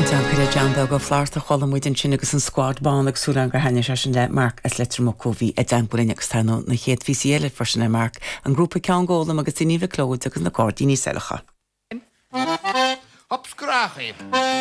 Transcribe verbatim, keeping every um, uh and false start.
Janda go fláirta cholamúid an sin agus an squad bán agsúla an gur haine sin le mark as letter mo cóhí a dampúin agus tanú na chéad fisiéile for sin mark an grúpa cean ggólam agus tíníomh clóid agus na cordíní selacha. Hopscrachi.